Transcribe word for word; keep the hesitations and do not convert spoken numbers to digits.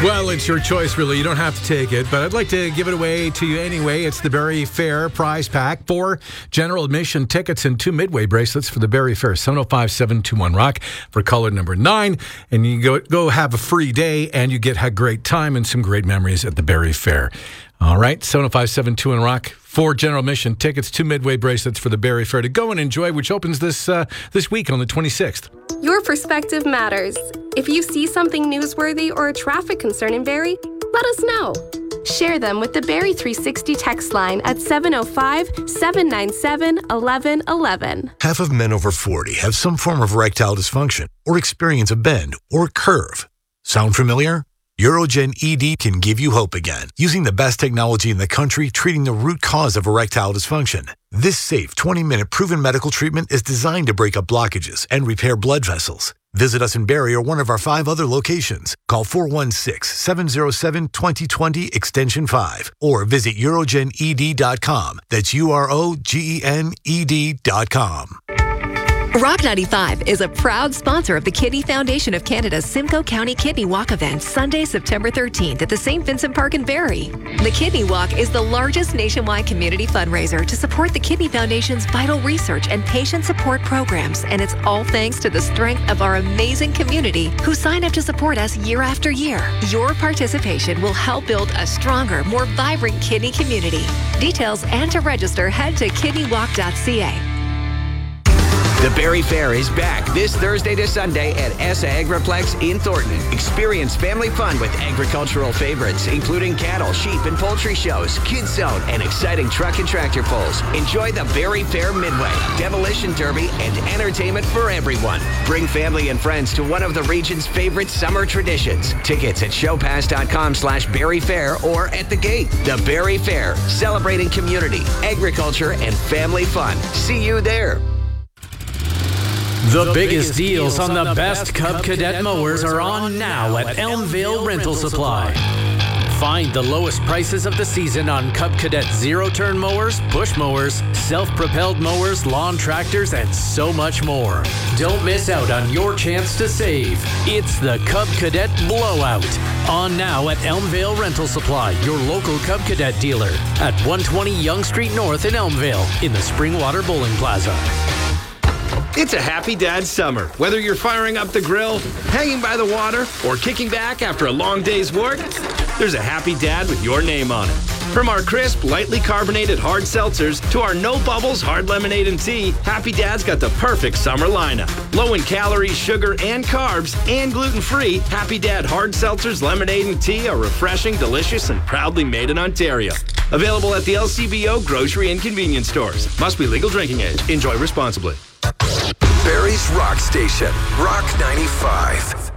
Well, it's your choice, really. You don't have to take it, but I'd like to give it away to you anyway. It's the Berry Fair prize pack. Four general admission tickets and two Midway bracelets for the Berry Fair. seven oh five, seven two one, rock for caller number nine. And you go go have a free day, and you get a great time and some great memories at the Berry Fair. All right, seven oh five, seven two one, rock. Four general admission tickets, two Midway bracelets for the Berry Fair to go and enjoy, which opens this uh, this week on the twenty-sixth. Your perspective matters. If you see something newsworthy or a traffic concern in Barrie, let us know. Share them with the Barrie three sixty text line at seven oh five, seven nine seven, one one one one. Half of men over forty have some form of erectile dysfunction or experience a bend or curve. Sound familiar? Urogen E D can give you hope again, using the best technology in the country treating the root cause of erectile dysfunction. This safe twenty-minute proven medical treatment is designed to break up blockages and repair blood vessels. Visit us in Barrie or one of our five other locations. Call four one six, seven oh seven, two oh two oh extension five or visit urogen e d dot com. That's U R O G E N E D dot com. Rock ninety-five is a proud sponsor of the Kidney Foundation of Canada's Simcoe County Kidney Walk event, Sunday, September thirteenth at the Saint Vincent Park in Barrie. The Kidney Walk is the largest nationwide community fundraiser to support the Kidney Foundation's vital research and patient support programs, and it's all thanks to the strength of our amazing community who sign up to support us year after year. Your participation will help build a stronger, more vibrant kidney community. Details and to register, head to kidney walk dot c a. The Berry Fair is back this Thursday to Sunday at S A Agriplex in Thornton. Experience family fun with agricultural favorites, including cattle, sheep, and poultry shows, kids zone, and exciting truck and tractor pulls. Enjoy the Berry Fair Midway, demolition derby, and entertainment for everyone. Bring family and friends to one of the region's favorite summer traditions. Tickets at showpass.com slash Berry Fair or at the gate. The Berry Fair, celebrating community, agriculture, and family fun. See you there. The biggest deals on the best Cub Cadet mowers are on now at Elmvale Rental Supply. Find the lowest prices of the season on Cub Cadet zero-turn mowers, push mowers, self-propelled mowers, lawn tractors, and so much more. Don't miss out on your chance to save. It's the Cub Cadet Blowout. On now at Elmvale Rental Supply, your local Cub Cadet dealer at one twenty Yonge Street North in Elmvale in the Springwater Bowling Plaza. It's a happy dad summer. Whether you're firing up the grill, hanging by the water, or kicking back after a long day's work, there's a happy dad with your name on it. From our crisp, lightly carbonated hard seltzers to our no bubbles hard lemonade and tea, Happy Dad's got the perfect summer lineup. Low in calories, sugar, and carbs, and gluten-free, Happy Dad hard seltzers, lemonade, and tea are refreshing, delicious, and proudly made in Ontario. Available at the L C B O grocery and convenience stores. Must be legal drinking age. Enjoy responsibly. Barrie's Rock Station, Rock ninety-five.